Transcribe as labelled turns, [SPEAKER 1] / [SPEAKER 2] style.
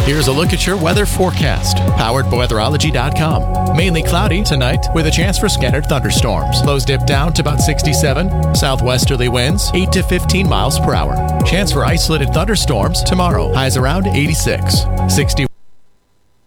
[SPEAKER 1] Here's a look at your weather forecast, powered by weatherology.com. Mainly cloudy tonight with a chance for scattered thunderstorms. Lows dip down to about 67. Southwesterly winds 8 to 15 miles per hour. Chance for isolated thunderstorms tomorrow. Highs around 86. 60.